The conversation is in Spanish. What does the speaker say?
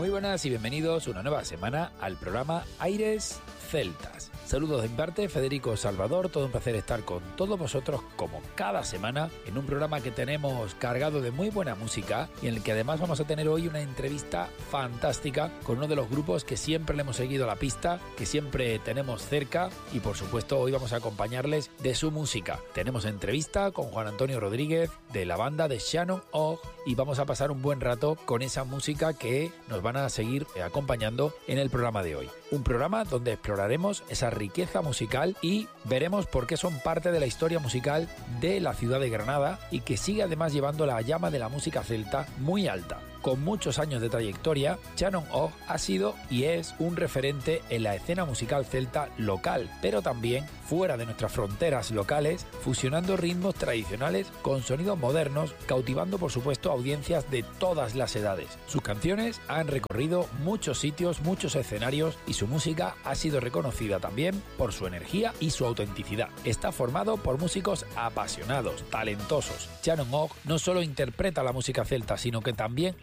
Muy buenas y bienvenidos una nueva semana al programa Aires Celtas. Saludos de mi parte, Federico Salvador, todo un placer estar con todos vosotros como cada semana en un programa que tenemos cargado de muy buena música y en el que además vamos a tener hoy una entrevista fantástica con uno de los grupos que siempre le hemos seguido la pista, que siempre tenemos cerca y por supuesto hoy vamos a acompañarles de su música. Tenemos entrevista con Juan Antonio Rodríguez de la banda de Shannon Ogg y vamos a pasar un buen rato con esa música que nos van a seguir acompañando en el programa de hoy. Un programa donde exploraremos esa riqueza musical y veremos por qué son parte de la historia musical de la ciudad de Granada y que sigue además llevando la llama de la música celta muy alta. Con muchos años de trayectoria, Shannon Ogg ha sido y es un referente en la escena musical celta local, pero también fuera de nuestras fronteras locales, fusionando ritmos tradicionales con sonidos modernos, cautivando por supuesto audiencias de todas las edades. Sus canciones han recorrido muchos sitios, muchos escenarios y su música ha sido reconocida también por su energía y su autenticidad. Está formado por músicos apasionados, talentosos. Shannon Ogg no solo interpreta la música celta, sino que también